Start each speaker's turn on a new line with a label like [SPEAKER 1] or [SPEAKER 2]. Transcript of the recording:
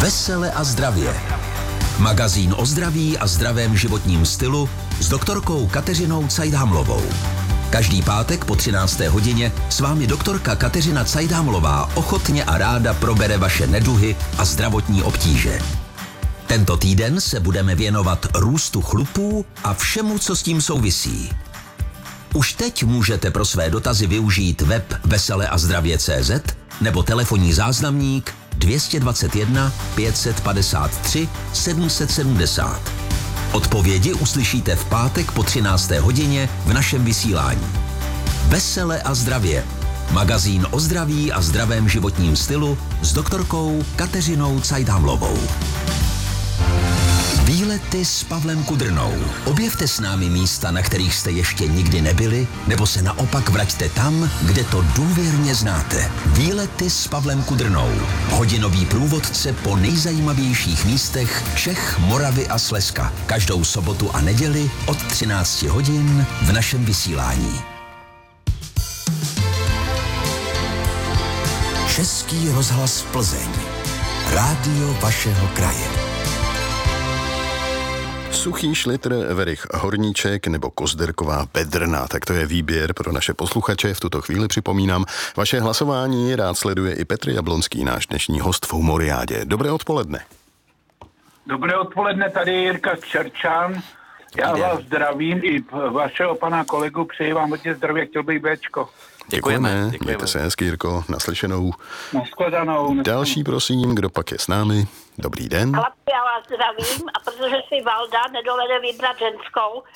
[SPEAKER 1] Vesele a zdravě. Magazín o zdraví a zdravém životním stylu s doktorkou Kateřinou Cajdhamlovou. Každý pátek po 13. hodině s vámi doktorka Kateřina Cajdhamlová ochotně a ráda probere vaše neduhy a zdravotní obtíže. Tento týden se budeme věnovat růstu chlupů a všemu, co s tím souvisí. Už teď můžete pro své dotazy využít web veseleazdravě.cz nebo telefonní záznamník 221 553 770. Odpovědi uslyšíte v pátek po 13. hodině v našem vysílání. Vesele a zdravě. Magazín o zdraví a zdravém životním stylu s doktorkou Kateřinou Cajdhamlovou. Výlety s Pavlem Kudrnou. Objevte s námi místa, na kterých jste ještě nikdy nebyli, nebo se naopak vraťte tam, kde to důvěrně znáte. Výlety s Pavlem Kudrnou. Hodinový průvodce po nejzajímavějších místech Čech, Moravy a Slezska. Každou sobotu a neděli od 13 hodin v našem vysílání. Český rozhlas Plzeň. Rádio vašeho kraje.
[SPEAKER 2] Suchý šlitr, Verich Horníček nebo Kozderková Bedrna. Tak to je výběr pro naše posluchače. V tuto chvíli připomínám, vaše hlasování rád sleduje i Petr Jablonský, náš dnešní host v Humoriádě. Dobré odpoledne.
[SPEAKER 3] Dobré odpoledne, tady Jirka Čerčan. Já vás zdravím i vašeho pana kolegu, přeji vám hodně zdraví, chtěl bych Bčko.
[SPEAKER 2] Děkujeme. Mějte se hezky, Jirko, naslyšenou.
[SPEAKER 3] Nashledanou.
[SPEAKER 2] Další, prosím, kdo pak je s námi? Dobrý den.
[SPEAKER 4] Chlapci, já vás zdravím, a protože si Valda nedovede vybrat ženskou,